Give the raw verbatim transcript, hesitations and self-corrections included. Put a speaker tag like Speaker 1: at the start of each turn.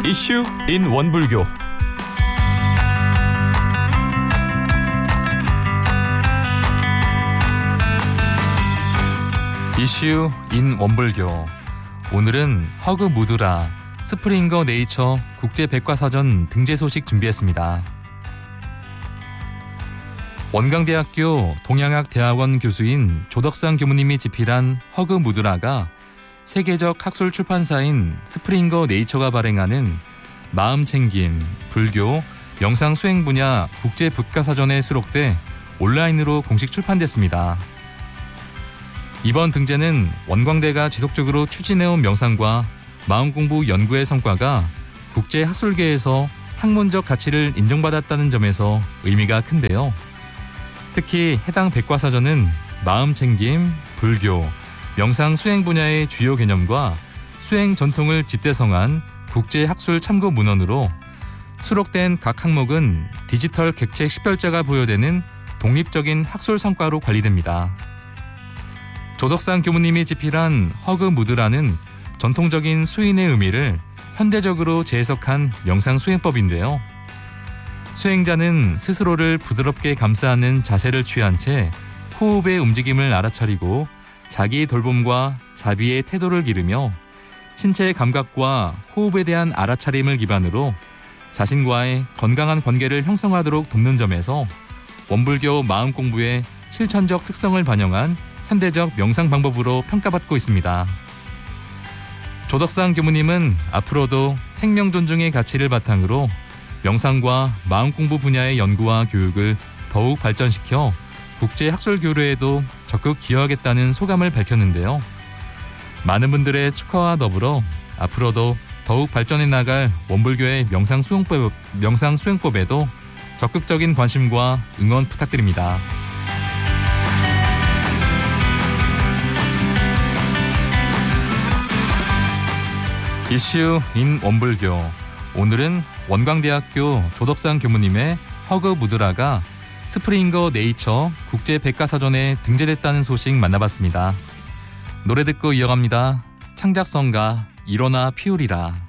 Speaker 1: 이슈 인 원불교. 이슈 인 원불교. 오늘은 허그 무드라 스프링거 네이처 국제백과사전 등재 소식 준비했습니다. 원광대학교 동양학대학원 교수인 조덕상 교무님이 집필한 허그 무드라가 세계적 학술 출판사인 스프링거 네이처가 발행하는 마음챙김, 불교, 명상 수행 분야 국제 백과사전에 수록돼 온라인으로 공식 출판됐습니다. 이번 등재는 원광대가 지속적으로 추진해온 명상과 마음공부 연구의 성과가 국제 학술계에서 학문적 가치를 인정받았다는 점에서 의미가 큰데요. 특히 해당 백과사전은 마음챙김, 불교, 명상 수행 분야의 주요 개념과 수행 전통을 집대성한 국제 학술 참고 문헌으로 수록된 각 항목은 디지털 객체 식별자가 부여되는 독립적인 학술 성과로 관리됩니다. 조덕상 교무님이 집필한 허그 무드라는 전통적인 수인의 의미를 현대적으로 재해석한 명상 수행법인데요. 수행자는 스스로를 부드럽게 감싸는 자세를 취한 채 호흡의 움직임을 알아차리고 자기 돌봄과 자비의 태도를 기르며 신체의 감각과 호흡에 대한 알아차림을 기반으로 자신과의 건강한 관계를 형성하도록 돕는 점에서 원불교 마음 공부의 실천적 특성을 반영한 현대적 명상 방법으로 평가받고 있습니다. 조덕상 교무님은 앞으로도 생명 존중의 가치를 바탕으로 명상과 마음 공부 분야의 연구와 교육을 더욱 발전시켜 국제 학술 교류에도 적극 기여하겠다는 소감을 밝혔는데요. 많은 분들의 축하와 더불어 앞으로도 더욱 발전해 나갈 원불교의 명상 수행법, 명상 수행법에도 적극적인 관심과 응원 부탁드립니다. 이슈 인 원불교. 오늘은 원광대학교 조덕상 교무님의 허그 무드라가 스프링거 네이처 국제백과사전에 등재됐다는 소식 만나봤습니다. 노래 듣고 이어갑니다. 창작성가 일어나 피우리라.